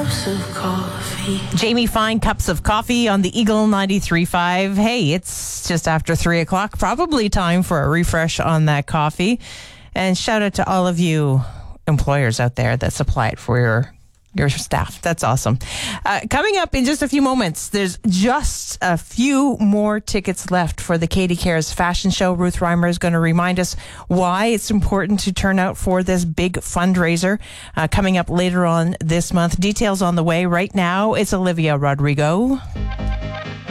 cups of coffee. Jamie Fine, Cups of Coffee on the Eagle 93.5. Hey, it's just after 3 o'clock. Probably time for a refresh on that coffee. And shout out to all of you employers out there that supply it for your staff. That's awesome. Coming up in just a few moments, there's just a few more tickets left for the Katie Cares fashion show. Ruth Reimer is going to remind us why it's important to turn out for this big fundraiser coming up later on this month. Details on the way. Right now, it's Olivia Rodrigo.